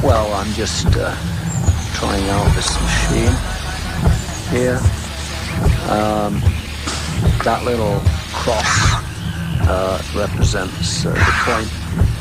Well, I'm just trying out this machine here. That little cross represents the point